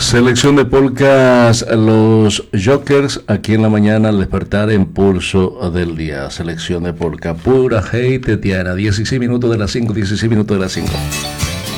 Selección de polcas, los Jokers, aquí en la mañana al despertar en pulso del día. Selección de polka, pura hate, Tatiana, 16 minutos de las 5, 16 minutos de las 5.